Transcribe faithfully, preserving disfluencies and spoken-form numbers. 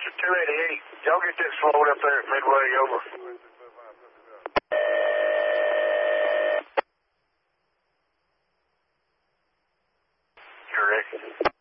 Roger, two eighty-eight. Y'all get this float up there at Midway, over. Correct.